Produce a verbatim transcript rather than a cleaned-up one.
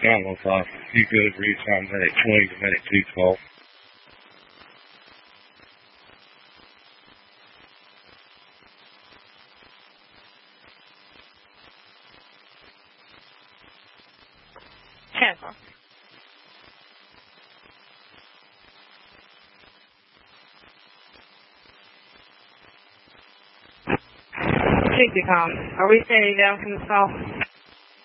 download file. You good read time minute twenty to minute two twelve. Cancel. sixty pounds. Are we standing down from the stall?